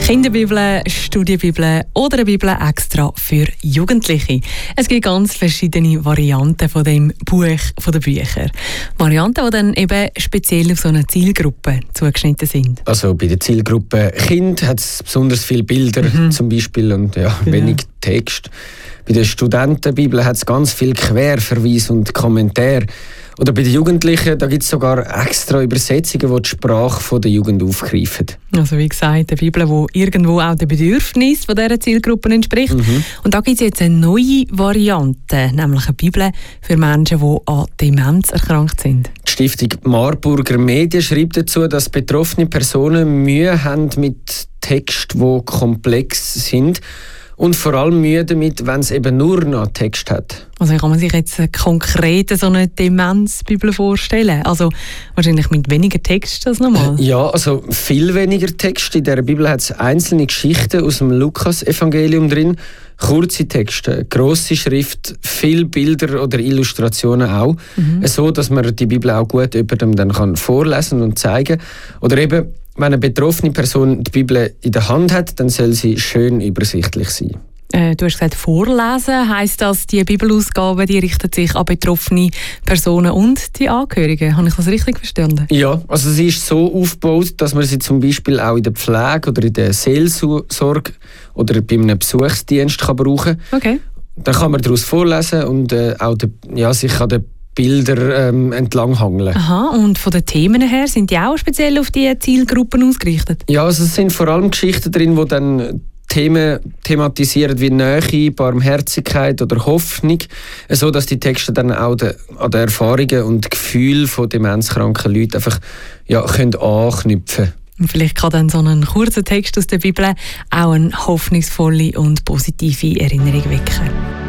Kinderbibel, Studienbibel oder eine Bibel extra für Jugendliche. Es gibt ganz verschiedene Varianten von dem Buch von den Büchern. Varianten, die dann eben speziell auf so eine Zielgruppe zugeschnitten sind. Also bei der Zielgruppe Kind hat es besonders viele Bilder zum Beispiel und wenig Text. Bei der Studentenbibel hat es ganz viel Querverweis und Kommentare. Oder bei den Jugendlichen, da gibt es sogar extra Übersetzungen, die die Sprache der Jugend aufgreifen. Also wie gesagt, eine Bibel, die irgendwo auch den Bedürfnissen dieser Zielgruppe entspricht. Und da gibt es jetzt eine neue Variante, nämlich eine Bibel für Menschen, die an Demenz erkrankt sind. Die Stiftung Marburger Medien schreibt dazu, dass betroffene Personen Mühe haben mit Texten, die komplex sind. Und vor allem Mühe damit, wenn es eben nur noch Text hat. Also kann man sich jetzt konkret so eine Demenzbibel vorstellen? Also wahrscheinlich mit weniger Text als normal? Ja, also viel weniger Text. In dieser Bibel hat es einzelne Geschichten aus dem Lukas-Evangelium drin. Kurze Texte, grosse Schrift, viele Bilder oder Illustrationen auch. So, dass man die Bibel auch gut jemandem dann vorlesen und zeigen kann. Oder eben, wenn eine betroffene Person die Bibel in der Hand hat, dann soll sie schön übersichtlich sein. Du hast gesagt, vorlesen. Heisst das, die Bibelausgabe die richtet sich an betroffene Personen und die Angehörigen? Habe ich das richtig verstanden? Ja, also sie ist so aufgebaut, dass man sie zum Beispiel auch in der Pflege oder in der Seelsorge oder bei einem Besuchsdienst brauchen kann. Okay. Dann kann man daraus vorlesen und auch sich an den Bilder entlang hangeln. Aha, und von den Themen her sind die auch speziell auf die Zielgruppen ausgerichtet? Ja, also es sind vor allem Geschichten drin, die dann Themen thematisieren wie Nähe, Barmherzigkeit oder Hoffnung, so dass die Texte dann auch an die Erfahrungen und Gefühle von demenzkranken Leuten einfach können anknüpfen. Und vielleicht kann dann so ein kurzer Text aus der Bibel auch eine hoffnungsvolle und positive Erinnerung wecken.